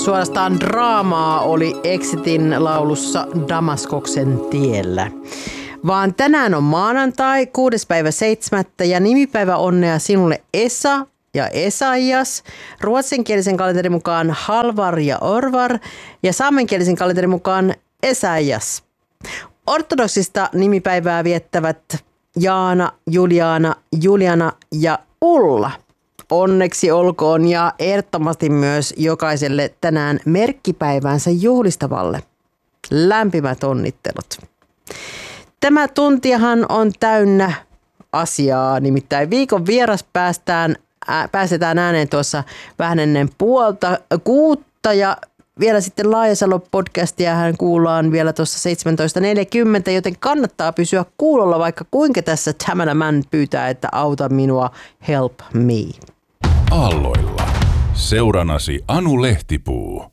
suorastaan draamaa oli Exitin laulussa Damaskoksen tiellä. Vaan tänään on maanantai, 6.7. ja nimipäivä onnea sinulle Esa ja Esaias, ruotsinkielisen kalenterin mukaan Halvar ja Orvar ja saamenkielisen kalenterin mukaan Esaias. Ortodoksista nimipäivää viettävät Jaana, Juliana, Juliana ja Ulla. Onneksi olkoon ja ehdottomasti myös jokaiselle tänään merkkipäivänsä juhlistavalle. Lämpimät onnittelut. Tämä tuntihan on täynnä asiaa, nimittäin viikon vieras päästetään ääneen tuossa vähän ennen 5:30 ja vielä sitten Laajasalo-podcastia hän kuullaan vielä tuossa 17.40, joten kannattaa pysyä kuulolla vaikka kuinka tässä Tamara Mann pyytää, että auta minua, help me. Aalloilla. Seuranasi Anu Lehtipuu.